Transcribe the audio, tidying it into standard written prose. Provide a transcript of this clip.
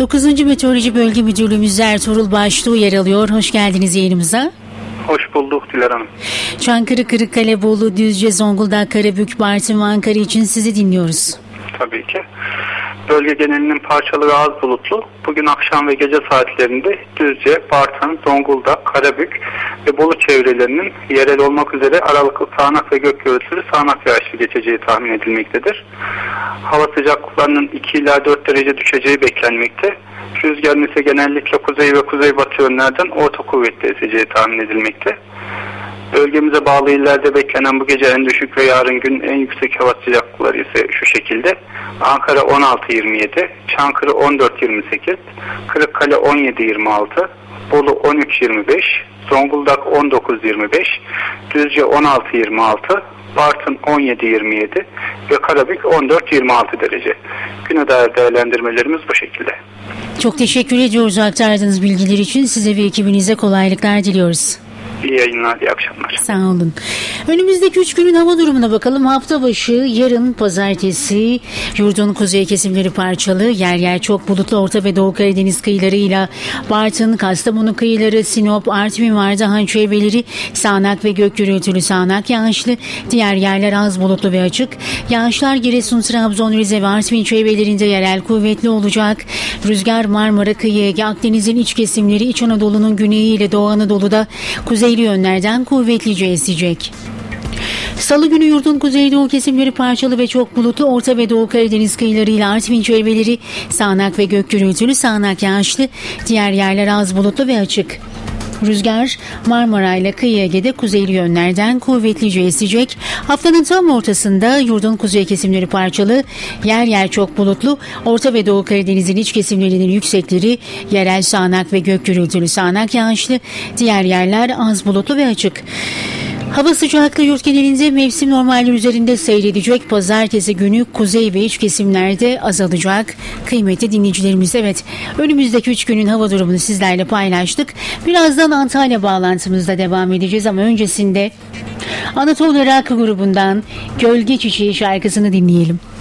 9. Meteoroloji Bölge Müdürlüğümüz Ertuğrul Baştuğ yer alıyor. Hoş geldiniz yayınımıza. Hoş bulduk Dilar Hanım. Çankırı, Kırıkkale, Bolu, Düzce, Zonguldak, Karabük, Bartın ve Ankara için sizi dinliyoruz. Tabii ki. Bölge genelinin parçalı ve az bulutlu. Bugün akşam ve gece saatlerinde Düzce, Bartın, Zonguldak, Karabük ve Bolu çevrelerinin yerel olmak üzere aralıklı sağanak ve gök gürültülü sağanak yağışlı geçeceği tahmin edilmektedir. Hava sıcaklıklarının 2 ila 4 derece düşeceği beklenmekte. Rüzgarın ise genellikle kuzey ve kuzeybatı yönlerden orta kuvvetli eseceği tahmin edilmekte. Bölgemize bağlı illerde beklenen bu gece en düşük ve yarın gün en yüksek hava sıcaklıkları ise şu şekilde: Ankara 16-27, Çankırı 14-28, Kırıkkale 17-26, Bolu 13-25, Zonguldak 19-25, Düzce 16-26, Bartın 17-27 ve Karabük 14-26 derece. Güne dair değerlendirmelerimiz bu şekilde. Çok teşekkür ediyoruz aktardığınız bilgiler için. Size ve ekibinize kolaylıklar diliyoruz. İyi yayınlar, iyi akşamlar. Sağ olun. Önümüzdeki 3 günün hava durumuna bakalım. Hafta başı yarın pazartesi yurdun kuzey kesimleri parçalı, yer yer çok bulutlu, Orta ve Doğu Karadeniz kıyılarıyla Bartın, Kastamonu kıyıları, Sinop, Artvin, Ardahan çevreleri sağanak ve gök gürültülü sağanak yağışlı, diğer yerler az bulutlu ve açık. Yağışlar Giresun, Trabzon, Rize ve Artvin çevrelerinde yerel kuvvetli olacak. Rüzgar Marmara kıyı, Ege, Akdeniz'in iç kesimleri, İç Anadolu'nun güneyi ile Doğu Anadolu'da kuzeyli yönlerden kuvvetlice esecek. Salı günü yurdun kuzeydoğu kesimleri parçalı ve çok bulutlu, Orta ve Doğu Karadeniz kıyılarıyla Artvin çevreleri sağanak ve gök gürültülü sağanak yağışlı, diğer yerler az bulutlu ve açık. Rüzgar Marmara ile kıyı Ege'de kuzeyli yönlerden kuvvetlice esecek. Haftanın tam ortasında yurdun kuzey kesimleri parçalı, yer yer çok bulutlu, Orta ve Doğu Karadeniz'in iç kesimlerinin yüksekleri yerel sağanak ve gök gürültülü sağanak yağışlı, diğer yerler az bulutlu ve açık. Hava sıcaklığı yurt genelinde mevsim normalleri üzerinde seyredecek. Pazartesi günü kuzey ve iç kesimlerde azalacak. Kıymetli dinleyicilerimiz, evet, önümüzdeki 3 günün hava durumunu sizlerle paylaştık. Birazdan Antalya bağlantımızda devam edeceğiz ama öncesinde Anadolu Rock grubundan Gölge Çiçeği şarkısını dinleyelim.